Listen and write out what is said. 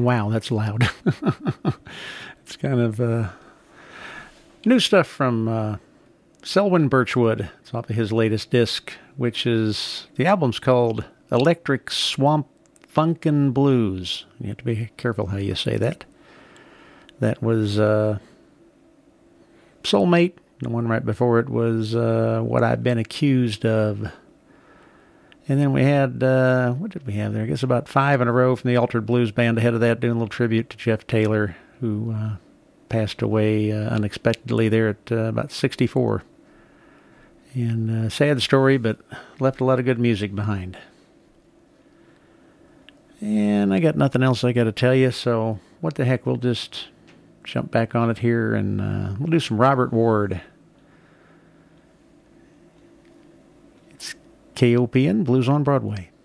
Wow, that's loud. It's kind of new stuff from Selwyn Birchwood. It's off of his latest disc, which is, the album's called Electric Swamp Funkin' Blues. You have to be careful how you say that. That was Soulmate. The one right before it was What I've Been Accused Of. And then we had, what did we have there? I guess about 5 in a row from the Altered Blues Band. Ahead of that, doing a little tribute to Jeff Taylor, who passed away unexpectedly there at about 64. And sad story, but left a lot of good music behind. And I got nothing else I got to tell you, so what the heck, we'll just jump back on it here, and we'll do some Robert Ward. It's KOPN Blues on Broadway.